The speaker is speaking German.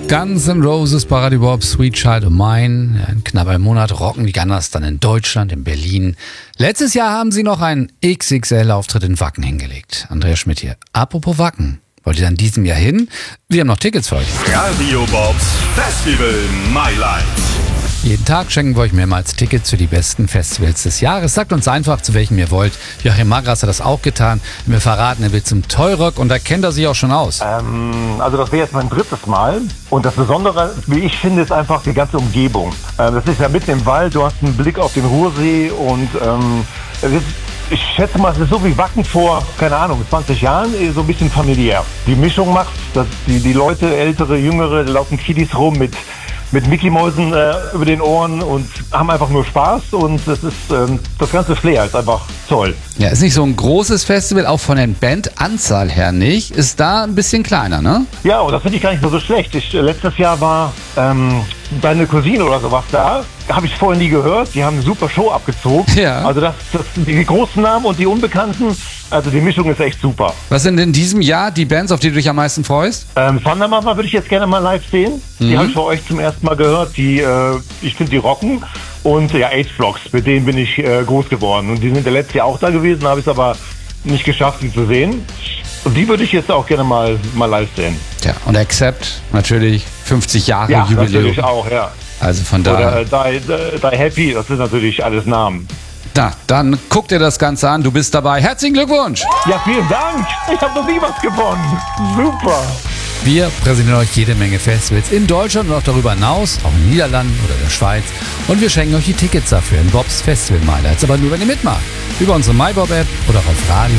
Guns N' Roses bei Radio Bob, Sweet Child O' Mine. In knapp einem Monat rocken die Gunners dann in Deutschland, in Berlin. Letztes Jahr haben sie noch einen XXL-Auftritt in Wacken hingelegt. Andreas Schmidt hier. Apropos Wacken. Wollt ihr dann diesem Jahr hin? Wir haben noch Tickets für euch. Radio Bobs Festival My Life. Jeden Tag schenken wir euch mehrmals Tickets für die besten Festivals des Jahres. Sagt uns einfach, zu welchem ihr wollt. Joachim Magras hat das auch getan. Wir verraten, er will zum Toyrock und da kennt er sich auch schon aus. Also das wäre jetzt mein drittes Mal. Und das Besondere, wie ich finde, ist einfach die ganze Umgebung. Das ist ja mitten im Wald, du hast einen Blick auf den Ruhrsee und ich schätze mal, es ist so wie Wacken vor, keine Ahnung, 20 Jahren, so ein bisschen familiär. Die Mischung macht, dass die Leute, ältere, jüngere, da laufen Kiddies rum mit Mickey-Mäusen über den Ohren und haben einfach nur Spaß und das ist das ganze Flair ist einfach toll. Ja, ist nicht so ein großes Festival, auch von der Bandanzahl her nicht. Ist da ein bisschen kleiner, ne? Ja, und das finde ich gar nicht so schlecht. Letztes Jahr war deine Cousine oder sowas da. Habe ich vorher nie gehört. Die haben eine super Show abgezogen. Ja. Also die großen Namen und die Unbekannten, also die Mischung ist echt super. Was sind in diesem Jahr die Bands, auf die du dich am meisten freust? Thundermama würde ich jetzt gerne mal live sehen. Die habe ich für euch zum ersten Mal gehört. Ich finde, die rocken. Und ja, H-Blocks, mit denen bin ich groß geworden. Und die sind ja letztes Jahr auch da gewesen, habe ich es aber nicht geschafft, sie zu sehen. Und die würde ich jetzt auch gerne mal live sehen. Ja, und Accept natürlich 50 Jahre ja, Jubiläum. Natürlich auch, ja. Also von daher. Oder Die Happy, das sind natürlich alles Namen. Na, dann guck dir das Ganze an, du bist dabei. Herzlichen Glückwunsch! Ja, vielen Dank! Ich habe noch nie was gewonnen. Super! Wir präsentieren euch jede Menge Festivals in Deutschland und auch darüber hinaus, auch in den Niederlanden oder der Schweiz. Und wir schenken euch die Tickets dafür in Bobs Festival My Lights. Aber nur, wenn ihr mitmacht. Über unsere MyBob-App oder auch auf Radio